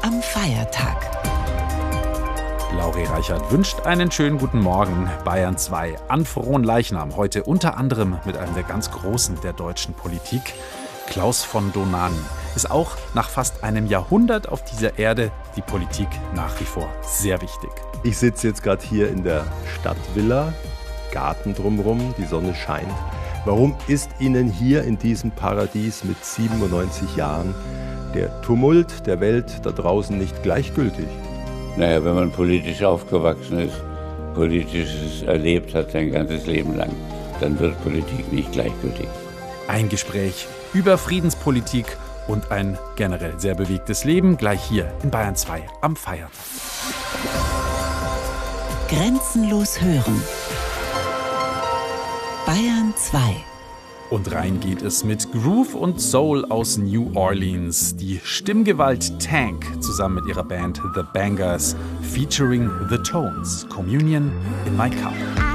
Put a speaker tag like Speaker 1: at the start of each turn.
Speaker 1: am Feiertag.
Speaker 2: Lauri Reichert wünscht einen schönen guten Morgen. Bayern 2 an Fronleichnam. Heute unter anderem mit einem der ganz Großen der deutschen Politik. Klaus von Dohnanyi ist auch nach fast einem Jahrhundert auf dieser Erde die Politik nach wie vor sehr wichtig.
Speaker 3: Ich sitze jetzt gerade hier in der Stadtvilla, Garten drumherum, die Sonne scheint. Warum ist Ihnen hier in diesem Paradies mit 97 Jahren der Tumult der Welt da draußen nicht gleichgültig?
Speaker 4: Naja, wenn man politisch aufgewachsen ist, Politisches erlebt hat sein ganzes Leben lang, dann wird Politik nicht gleichgültig.
Speaker 2: Ein Gespräch über Friedenspolitik und ein generell sehr bewegtes Leben gleich hier in Bayern 2 am Feiertag.
Speaker 1: Grenzenlos hören. Bayern 2.
Speaker 2: Und rein geht es mit Groove und Soul aus New Orleans. Die Stimmgewalt Tank zusammen mit ihrer Band The Bangers featuring The Tones. Communion in My Cup.